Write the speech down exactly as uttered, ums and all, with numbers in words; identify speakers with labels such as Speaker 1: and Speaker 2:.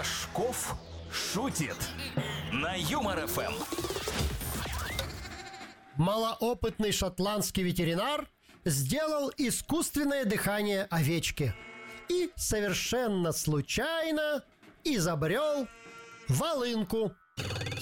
Speaker 1: Рожков шутит на Юмор ФМ.
Speaker 2: Малоопытный шотландский ветеринар сделал искусственное дыхание овечки и совершенно случайно изобрел волынку.